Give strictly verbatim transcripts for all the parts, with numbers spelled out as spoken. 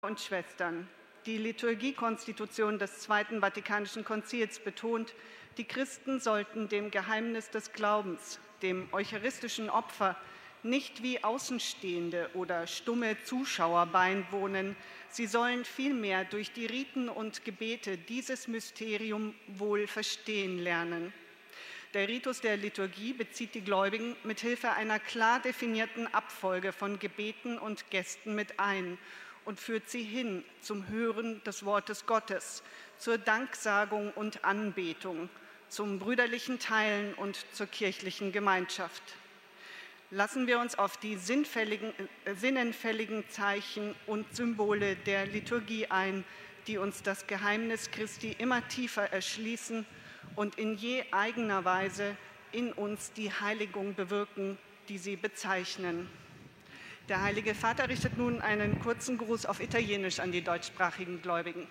und Schwestern, die Liturgiekonstitution des Zweiten Vatikanischen Konzils betont, die Christen sollten dem Geheimnis des Glaubens, dem eucharistischen Opfer, nicht wie Außenstehende oder stumme Zuschauer beiwohnen. Sie sollen vielmehr durch die Riten und Gebete dieses Mysterium wohl verstehen lernen. Der Ritus der Liturgie bezieht die Gläubigen mit Hilfe einer klar definierten Abfolge von Gebeten und Gesten mit ein und führt sie hin zum Hören des Wortes Gottes, zur Danksagung und Anbetung, zum brüderlichen Teilen und zur kirchlichen Gemeinschaft. Lassen wir uns auf die sinnfälligen, äh, sinnenfälligen Zeichen und Symbole der Liturgie ein, die uns das Geheimnis Christi immer tiefer erschließen und in je eigener Weise in uns die Heiligung bewirken, die sie bezeichnen. Der Heilige Vater richtet nun einen kurzen Gruß auf Italienisch an die deutschsprachigen Gläubigen.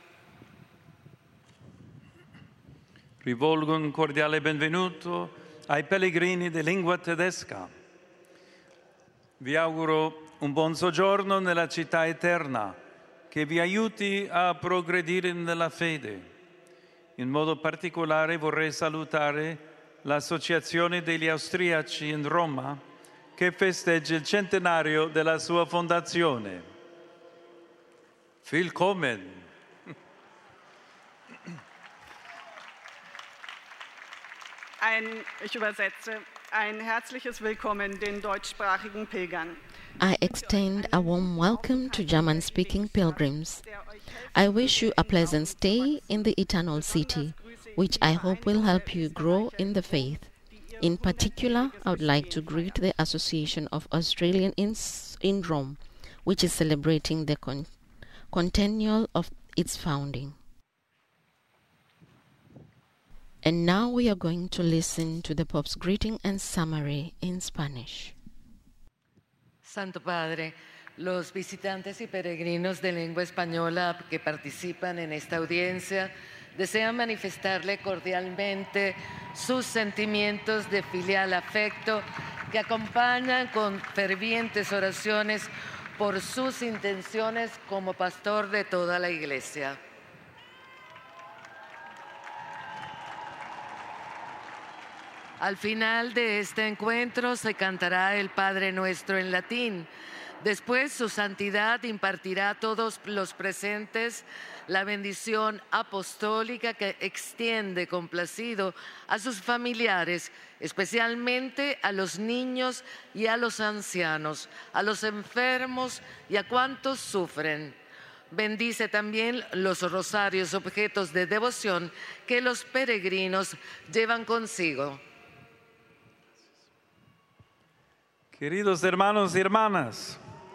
Rivolgo un cordiale benvenuto ai pellegrini di lingua tedesca. Vi auguro un buon soggiorno nella città eterna, che vi aiuti a progredire nella fede. In modo particolare vorrei salutare l'Associazione degli Austriaci in Roma, che festeggia il centenario della sua fondazione. Willkommen! Ein, ich übersetze, ein herzliches Willkommen den deutschsprachigen Pilgern. I extend a warm welcome to German-speaking pilgrims. I wish you a pleasant stay in the eternal city, which I hope will help you grow in the faith. In particular, I would like to greet the Association of Australian in, in Rome, which is celebrating the con- centennial of its founding. And now we are going to listen to the Pope's greeting and summary in Spanish. Santo Padre, los visitantes y peregrinos de lengua española que participan en esta audiencia desean manifestarle cordialmente sus sentimientos de filial afecto que acompañan con fervientes oraciones por sus intenciones como pastor de toda la Iglesia. Al final de este encuentro se cantará el Padre Nuestro en latín. Después, su santidad impartirá a todos los presentes la bendición apostólica que extiende complacido a sus familiares, especialmente a los niños y a los ancianos, a los enfermos y a cuantos sufren. Bendice también los rosarios, objetos de devoción que los peregrinos llevan consigo. Queridos hermanos y hermanas,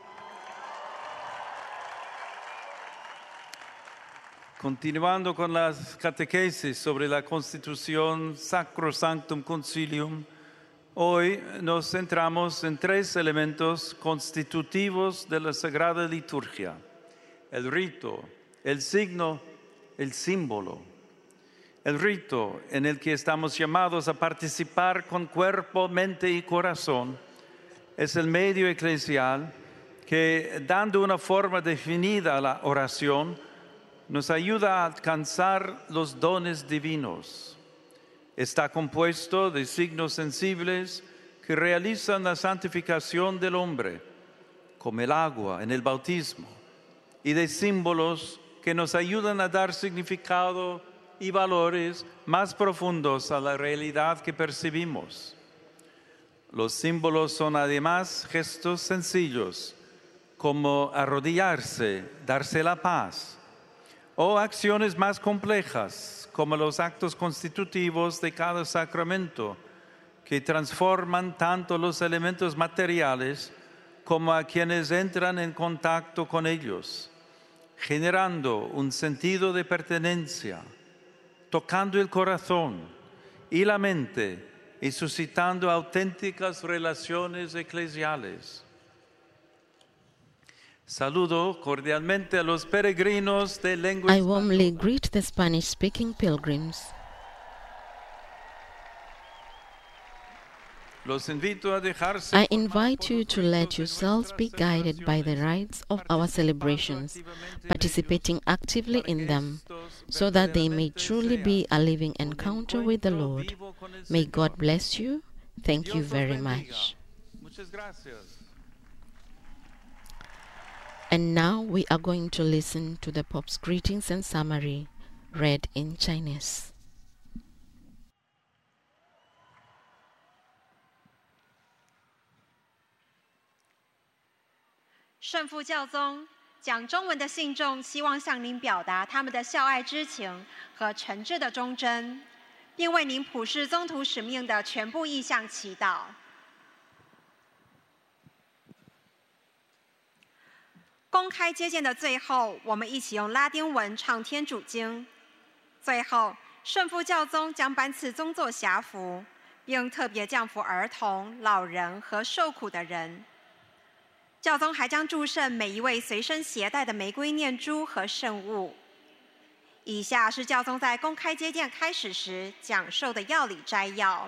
continuando con las catequesis sobre la Constitución Sacrosanctum Concilium, hoy nos centramos en tres elementos constitutivos de la Sagrada Liturgia: el rito, el signo, el símbolo. El rito en el que estamos llamados a participar con cuerpo, mente y corazón es el medio eclesial que, dando una forma definida a la oración, nos ayuda a alcanzar los dones divinos. Está compuesto de signos sensibles que realizan la santificación del hombre, como el agua en el bautismo, y de símbolos que nos ayudan a dar significado y valores más profundos a la realidad que percibimos. Los símbolos son además gestos sencillos, como arrodillarse, darse la paz, o acciones más complejas, como los actos constitutivos de cada sacramento, que transforman tanto los elementos materiales como a quienes entran en contacto con ellos, generando un sentido de pertenencia, tocando el corazón y la mente, y suscitando auténticas relaciones eclesiales. Saludo cordialmente a los peregrinos de lengua I warmly greet the Spanish-speaking pilgrims. I invite you to let yourselves be guided by the rites of our celebrations, participating actively in them, so that they may truly be a living encounter with the Lord. May God bless you. Thank you very much. And now we are going to listen to the Pope's greetings and summary, read in Chinese. 圣父教宗讲中文的信众希望向您表达他们的孝爱之情和诚挚的忠贞，并为您普世宗徒使命的全部意向祈祷。公开接见的最后，我们一起用拉丁文唱天主经。最后，圣父教宗将颁赐宗座匣符，并特别降福儿童、老人和受苦的人。 教宗还将祝圣每一位随身携带的玫瑰念珠和圣物。以下是教宗在公开接见开始时讲授的要理摘要。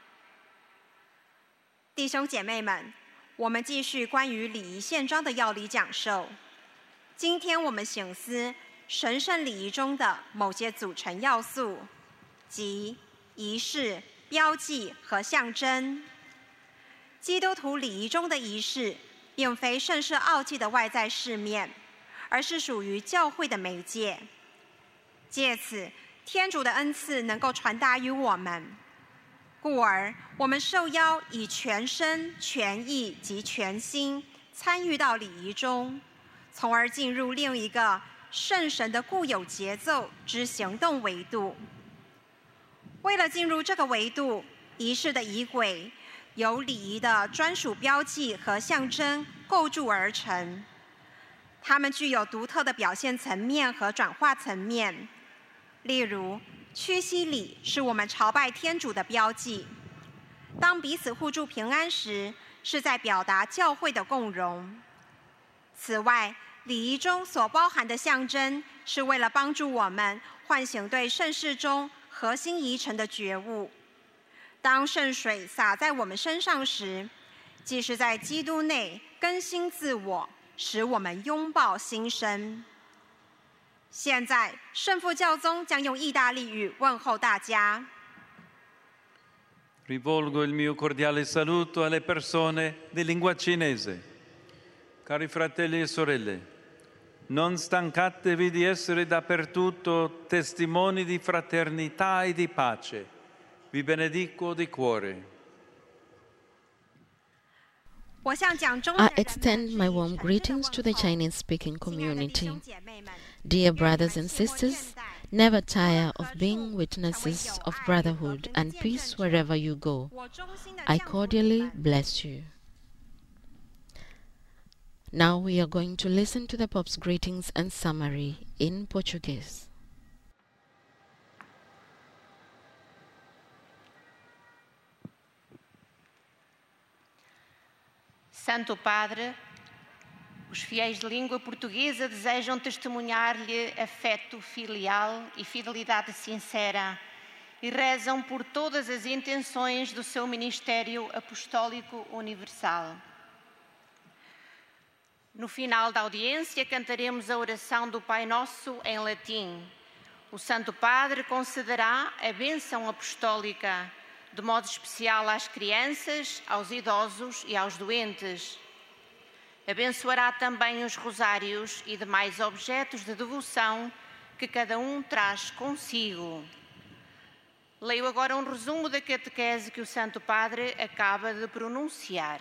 弟兄姐妹们，我们继续关于礼仪宪章的要理讲授。今天我们省思神圣礼仪中的某些组成要素，即仪式、标记和象征。基督徒礼仪中的仪式， 并非圣事奥迹的外在饰面，而是属于教会的媒介。借此，天主的恩赐能够传达于我们，故而我们受邀以全身、全意及全心参与到礼仪中，从而进入另一个圣神的固有节奏之行动维度。为了进入这个维度，仪式的仪轨 由礼仪的专属标记和象征构筑而成，它们具有独特的表现层面和转化层面。例如，屈膝礼是我们朝拜天主的标记；当彼此互助平安时，是在表达教会的共荣。此外，礼仪中所包含的象征，是为了帮助我们唤醒对圣事中核心仪程的觉悟。 当圣水洒在我们身上时，既是在基督内更新自我，使我们拥抱新生。现在，圣父教宗将用意大利语问候大家。 Rivolgo il mio cordiale saluto alle persone di lingua cinese. Cari fratelli e sorelle, non stancatevi di essere dappertutto testimoni di fraternità e di pace. Vi benedico di cuore. I extend my warm greetings to the Chinese-speaking community. Dear brothers and sisters, never tire of being witnesses of brotherhood and peace wherever you go. I cordially bless you. Now we are going to listen to the Pope's greetings and summary in Portuguese. Santo Padre, os fiéis de língua portuguesa desejam testemunhar-lhe afeto filial e fidelidade sincera e rezam por todas as intenções do seu ministério apostólico universal. No final da audiência, cantaremos a oração do Pai Nosso em latim. O Santo Padre concederá a bênção apostólica, de modo especial às crianças, aos idosos e aos doentes. Abençoará também os rosários e demais objetos de devoção que cada um traz consigo. Leio agora um resumo da catequese que o Santo Padre acaba de pronunciar.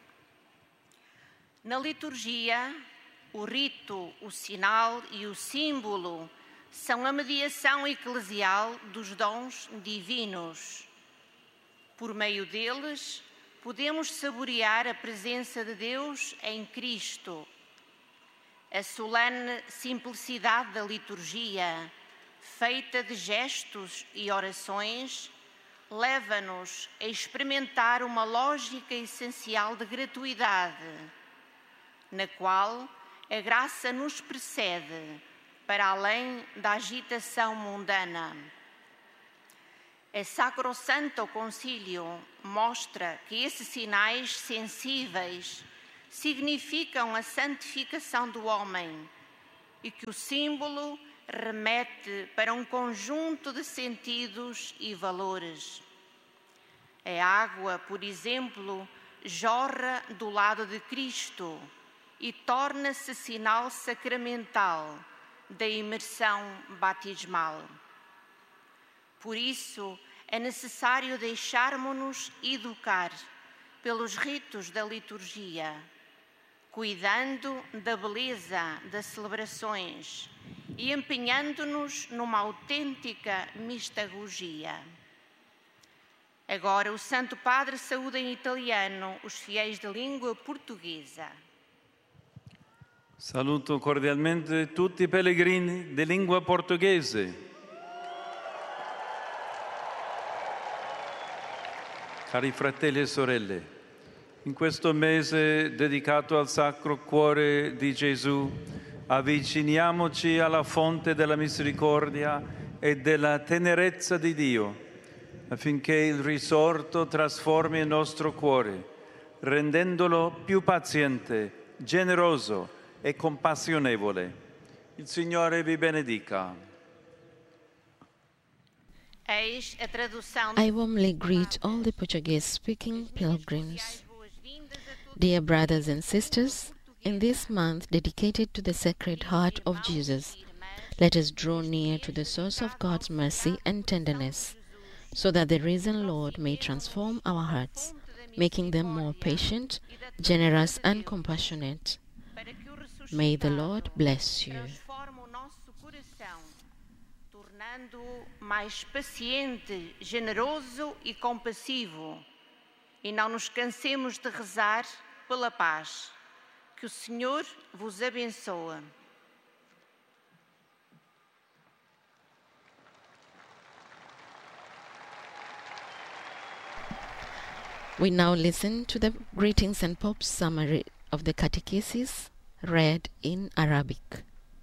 Na liturgia, o rito, o sinal e o símbolo são a mediação eclesial dos dons divinos. Por meio deles, podemos saborear a presença de Deus em Cristo. A solene simplicidade da liturgia, feita de gestos e orações, leva-nos a experimentar uma lógica essencial de gratuidade, na qual a graça nos precede para além da agitação mundana. O Sacrosanto Concílio mostra que esses sinais sensíveis significam a santificação do homem e que o símbolo remete para um conjunto de sentidos e valores. A água, por exemplo, jorra do lado de Cristo e torna-se sinal sacramental da imersão batismal. Por isso, é necessário deixarmos-nos educar pelos ritos da liturgia, cuidando da beleza das celebrações e empenhando-nos numa autêntica mistagogia. Agora, o Santo Padre saúda em italiano os fiéis de língua portuguesa. Saluto cordialmente tutti i pellegrini di lingua portoghese. Cari fratelli e sorelle, in questo mese dedicato al Sacro Cuore di Gesù, avviciniamoci alla fonte della misericordia e della tenerezza di Dio, affinché il risorto trasformi il nostro cuore, rendendolo più paziente, generoso e compassionevole. Il Signore vi benedica. I warmly greet all the Portuguese-speaking pilgrims. Dear brothers and sisters, in this month dedicated to the Sacred Heart of Jesus, let us draw near to the source of God's mercy and tenderness, so that the risen Lord may transform our hearts, making them more patient, generous, and compassionate. May the Lord bless you. Mais paciente, generoso e compassivo. E não nos cansemos de rezar pela paz. Que o Senhor vos abençoe. We now listen to the greetings and Pope's summary of the catechesis read in Arabic.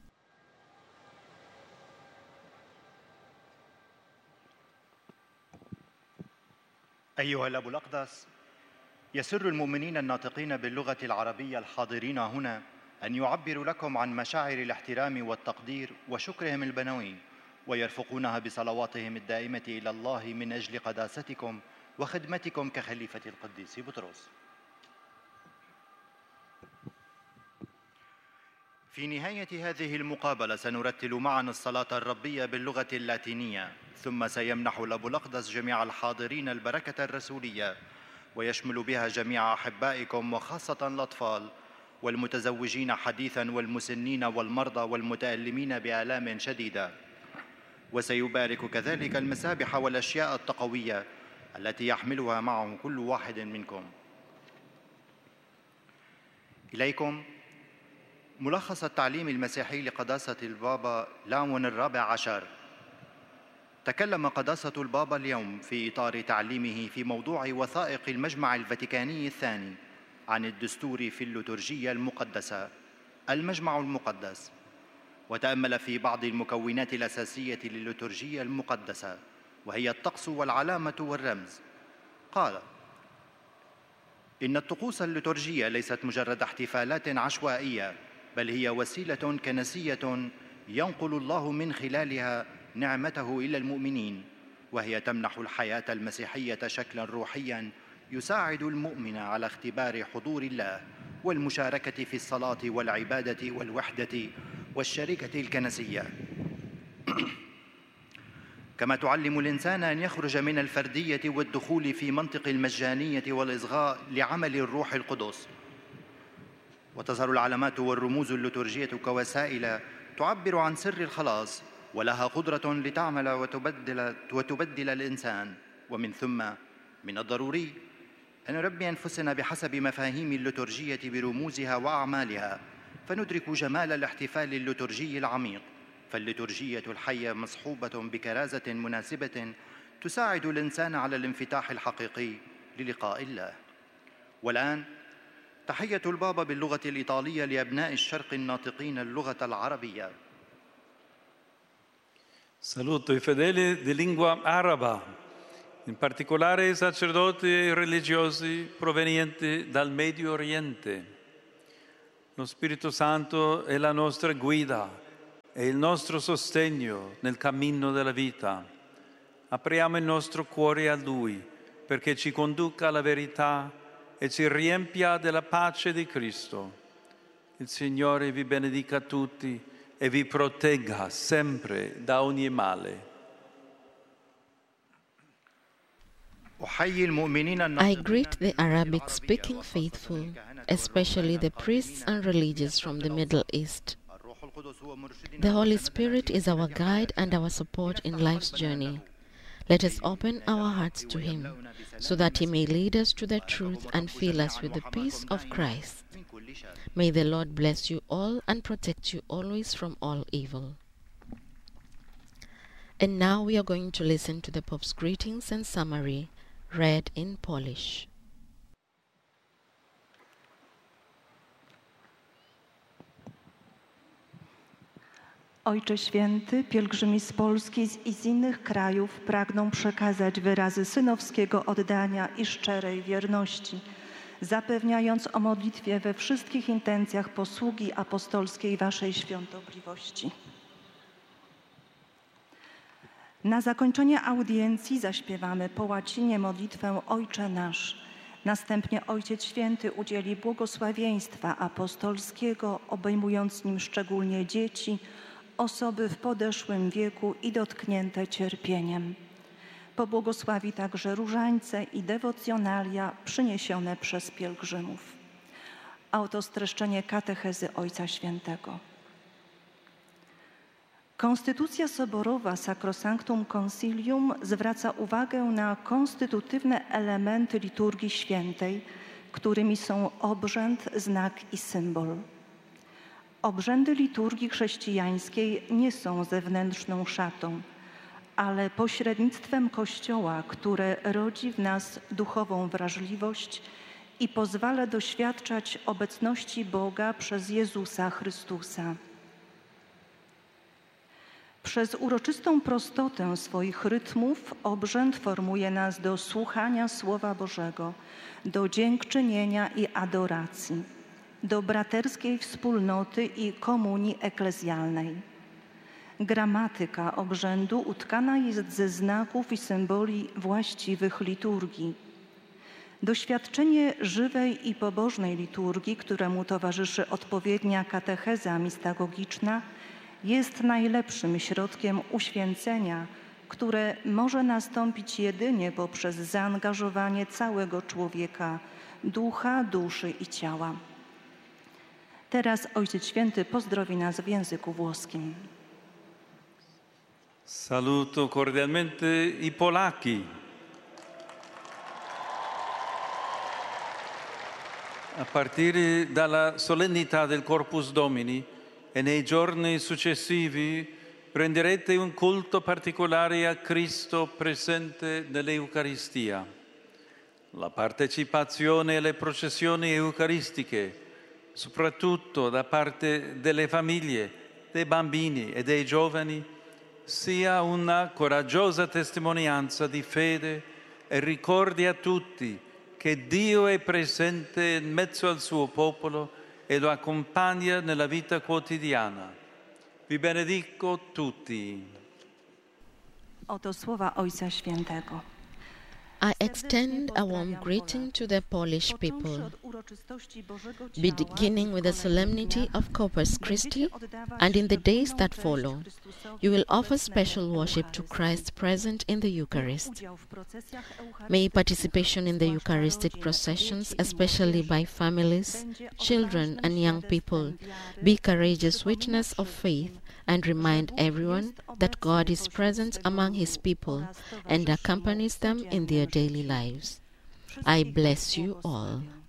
أيها الأب الأقدس، يسر المؤمنين الناطقين باللغة العربية الحاضرين هنا أن يعبروا لكم عن مشاعر الاحترام والتقدير وشكرهم البنوي، ويرفقونها بصلواتهم الدائمة إلى الله من أجل قداستكم وخدمتكم كخليفة القديس بطرس. في نهاية هذه المقابلة سنرتل معا الصلاة الربية باللغة اللاتينية، ثم سيمنح الأب الأقدس جميع الحاضرين البركة الرسولية، ويشمل بها جميع أحبائكم وخاصة الأطفال والمتزوجين حديثاً والمسنين والمرضى والمتألمين بآلام شديدة. وسيبارك كذلك المسابح والأشياء التقوية التي يحملها معه كل واحد منكم. إليكم ملخص التعليم المسيحي لقداسة البابا لاون الرابع عشر. تكلم قداسة البابا اليوم في إطار تعليمه في موضوع وثائق المجمع الفاتيكاني الثاني عن الدستور في الليتورجية المقدسة، المجمع المقدس، وتأمل في بعض المكونات الأساسية للليتورجية المقدسة، وهي الطقس والعلامة والرمز. قال: إن الطقوس الليتورجية ليست مجرد احتفالات عشوائية، بل هي وسيلة كنسية ينقل الله من خلالها نعمته إلى المؤمنين، وهي تمنح الحياة المسيحية شكلاً روحياً يساعد المؤمن على اختبار حضور الله والمشاركة في الصلاة والعبادة والوحدة والشركة الكنسية. كما تعلم الإنسان أن يخرج من الفردية والدخول في منطق المجانية والإصغاء لعمل الروح القدس. وتظهر العلامات والرموز الليتورجية كوسائل تعبر عن سر الخلاص، ولها قدرة لتعمل وتبدل, وتبدل الإنسان. ومن ثم من الضروري أن نربي أنفسنا بحسب مفاهيم الليتورجية برموزها وأعمالها، فندرك جمال الاحتفال الليتورجي العميق. فالليتورجية الحية مصحوبة بكرازة مناسبة تساعد الإنسان على الانفتاح الحقيقي للقاء الله. والآن تحية البابا باللغة الإيطالية لأبناء الشرق الناطقين اللغة العربية. Saluto i fedeli di lingua araba. in particolare i sacerdoti e i religiosi provenienti dal Medio Oriente. Lo Spirito Santo è la nostra guida e il nostro sostegno nel cammino della vita. Apriamo il nostro cuore a Lui perché ci conduca alla verità e ci riempia della pace di Cristo. Il Signore vi benedica tutti e vi protegga sempre da ogni male. I greet the Arabic-speaking faithful, especially the priests and religious from the Middle East. The Holy Spirit is our guide and our support in life's journey. Let us open our hearts to Him, so that He may lead us to the truth and fill us with the peace of Christ. May the Lord bless you all and protect you always from all evil. And now we are going to listen to the Pope's greetings and summary, read in Polish. Ojcze Święty, pielgrzymi z Polski i z innych krajów pragną przekazać wyrazy synowskiego oddania i szczerej wierności, zapewniając o modlitwie we wszystkich intencjach posługi apostolskiej Waszej świątobliwości. Na zakończenie audiencji zaśpiewamy po łacinie modlitwę Ojcze Nasz. Następnie Ojciec Święty udzieli błogosławieństwa apostolskiego, obejmując nim szczególnie dzieci, osoby w podeszłym wieku i dotknięte cierpieniem. Pobłogosławi także różańce i dewocjonalia przyniesione przez pielgrzymów. A oto streszczenie katechezy Ojca Świętego. Konstytucja soborowa Sacrosanctum Concilium zwraca uwagę na konstytutywne elementy liturgii świętej, którymi są obrzęd, znak i symbol. Obrzędy liturgii chrześcijańskiej nie są zewnętrzną szatą, ale pośrednictwem Kościoła, które rodzi w nas duchową wrażliwość i pozwala doświadczać obecności Boga przez Jezusa Chrystusa. Przez uroczystą prostotę swoich rytmów obrzęd formuje nas do słuchania Słowa Bożego, do dziękczynienia i adoracji, do braterskiej wspólnoty i komunii eklezjalnej. Gramatyka obrzędu utkana jest ze znaków i symboli właściwych liturgii. Doświadczenie żywej i pobożnej liturgii, któremu towarzyszy odpowiednia katecheza mistagogiczna, jest najlepszym środkiem uświęcenia, które może nastąpić jedynie poprzez zaangażowanie całego człowieka, ducha, duszy i ciała. Teraz Ojciec Święty pozdrowi nas w języku włoskim. Saluto cordialmente i Polacchi. A partire dalla solennità del Corpus Domini e nei giorni successivi renderete un culto particolare a Cristo presente nell'Eucaristia. La partecipazione alle processioni eucaristiche, soprattutto da parte delle famiglie, dei bambini e dei giovani, sia una coraggiosa testimonianza di fede e ricordi a tutti che Dio è presente in mezzo al suo popolo e lo accompagna nella vita quotidiana. Vi benedico tutti. Oto słowa Ojca Świętego. I extend a warm greeting to the Polish people, beginning with the solemnity of Corpus Christi, and in the days that follow, you will offer special worship to Christ present in the Eucharist. May participation in the Eucharistic processions, especially by families, children and young people, be courageous witness of faith and remind everyone that God is present among His people and accompanies them in their daily lives. I bless you all.